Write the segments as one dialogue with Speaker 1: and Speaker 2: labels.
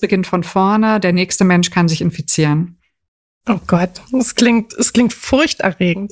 Speaker 1: beginnt von vorne, der nächste Mensch kann sich infizieren.
Speaker 2: Oh Gott, es klingt furchterregend.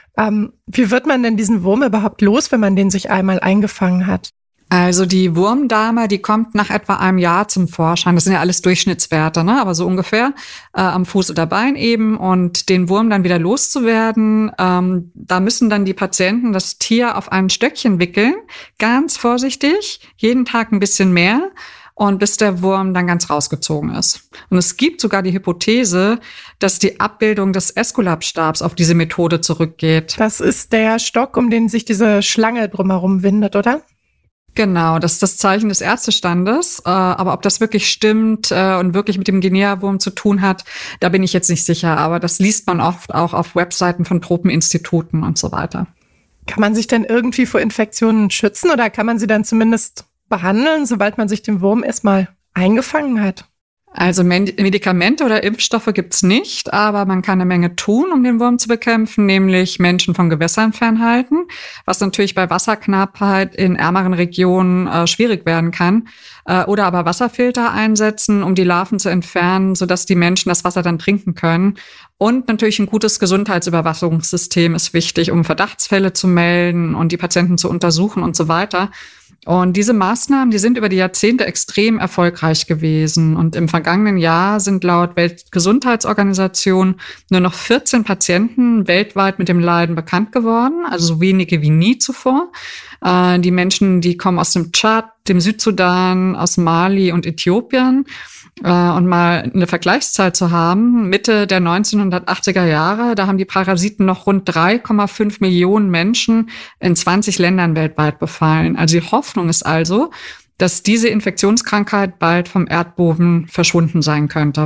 Speaker 2: Wie wird man denn diesen Wurm überhaupt los, wenn man den sich einmal eingefangen hat?
Speaker 1: Also die Wurmdame, die kommt nach etwa einem Jahr zum Vorschein. Das sind ja alles Durchschnittswerte, ne? Aber so ungefähr am Fuß oder Bein eben. Und den Wurm dann wieder loszuwerden, da müssen dann die Patienten das Tier auf ein Stöckchen wickeln, ganz vorsichtig, jeden Tag ein bisschen mehr. Und bis der Wurm dann ganz rausgezogen ist. Und es gibt sogar die Hypothese, dass die Abbildung des Äskulapstabs auf diese Methode zurückgeht.
Speaker 2: Das ist der Stock, um den sich diese Schlange drumherum windet, oder?
Speaker 1: Genau, das ist das Zeichen des Ärztestandes. Aber ob das wirklich stimmt und wirklich mit dem Guinea-Wurm zu tun hat, da bin ich jetzt nicht sicher. Aber das liest man oft auch auf Webseiten von Tropeninstituten und so weiter.
Speaker 2: Kann man sich denn irgendwie vor Infektionen schützen oder kann man sie dann zumindest behandeln, sobald man sich den Wurm erstmal eingefangen hat?
Speaker 1: Also Medikamente oder Impfstoffe gibt's nicht, aber man kann eine Menge tun, um den Wurm zu bekämpfen, nämlich Menschen von Gewässern fernhalten, was natürlich bei Wasserknappheit in ärmeren Regionen schwierig werden kann. Oder aber Wasserfilter einsetzen, um die Larven zu entfernen, sodass die Menschen das Wasser dann trinken können. Und natürlich ein gutes Gesundheitsüberwachungssystem ist wichtig, um Verdachtsfälle zu melden und die Patienten zu untersuchen und so weiter. Und diese Maßnahmen, die sind über die Jahrzehnte extrem erfolgreich gewesen. Und im vergangenen Jahr sind laut Weltgesundheitsorganisation nur noch 14 Patienten weltweit mit dem Leiden bekannt geworden, also so wenige wie nie zuvor. Die Menschen, die kommen aus dem Tschad, dem Südsudan, aus Mali und Äthiopien. Und mal eine Vergleichszahl zu haben, Mitte der 1980er Jahre, da haben die Parasiten noch rund 3,5 Millionen Menschen in 20 Ländern weltweit befallen. Also die Hoffnung ist also, dass diese Infektionskrankheit bald vom Erdboden verschwunden sein könnte.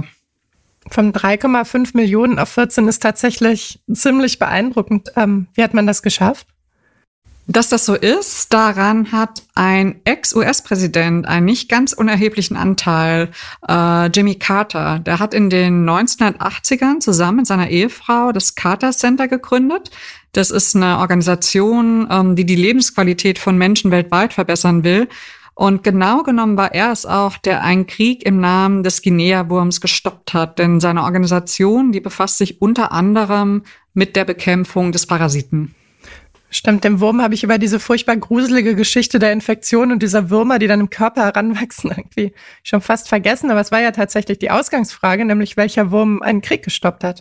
Speaker 2: Von 3,5 Millionen auf 14 ist tatsächlich ziemlich beeindruckend. Wie hat man das geschafft?
Speaker 1: Dass das so ist, daran hat ein Ex-US-Präsident einen nicht ganz unerheblichen Anteil, Jimmy Carter. Der hat in den 1980ern zusammen mit seiner Ehefrau das Carter Center gegründet. Das ist eine Organisation, die die Lebensqualität von Menschen weltweit verbessern will. Und genau genommen war er es auch, der einen Krieg im Namen des Guinea-Wurms gestoppt hat. Denn seine Organisation, die befasst sich unter anderem mit der Bekämpfung des Parasiten.
Speaker 2: Stimmt, dem Wurm habe ich über diese furchtbar gruselige Geschichte der Infektion und dieser Würmer, die dann im Körper heranwachsen, irgendwie schon fast vergessen. Aber es war ja tatsächlich die Ausgangsfrage, nämlich welcher Wurm einen Krieg gestoppt hat.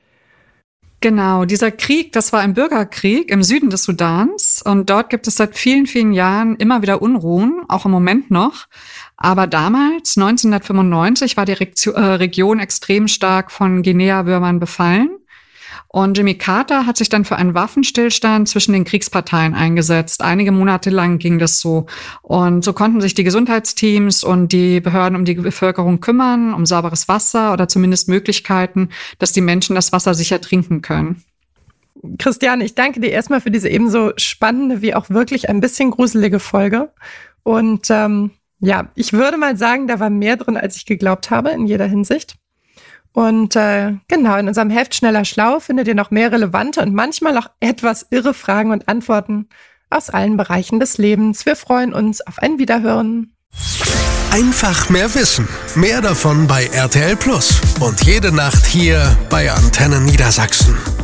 Speaker 1: Genau, dieser Krieg, das war ein Bürgerkrieg im Süden des Sudans. Und dort gibt es seit vielen, vielen Jahren immer wieder Unruhen, auch im Moment noch. Aber damals, 1995, war die Region extrem stark von Guinea-Würmern befallen. Und Jimmy Carter hat sich dann für einen Waffenstillstand zwischen den Kriegsparteien eingesetzt. Einige Monate lang ging das so. Und so konnten sich die Gesundheitsteams und die Behörden um die Bevölkerung kümmern, um sauberes Wasser oder zumindest Möglichkeiten, dass die Menschen das Wasser sicher trinken können.
Speaker 2: Christiane, ich danke dir erstmal für diese ebenso spannende wie auch wirklich ein bisschen gruselige Folge. Und ich würde mal sagen, da war mehr drin, als ich geglaubt habe in jeder Hinsicht. Und genau, in unserem Heft Schneller Schlau findet ihr noch mehr relevante und manchmal auch etwas irre Fragen und Antworten aus allen Bereichen des Lebens. Wir freuen uns auf ein Wiederhören.
Speaker 3: Einfach mehr Wissen. Mehr davon bei RTL Plus. Und jede Nacht hier bei Antenne Niedersachsen.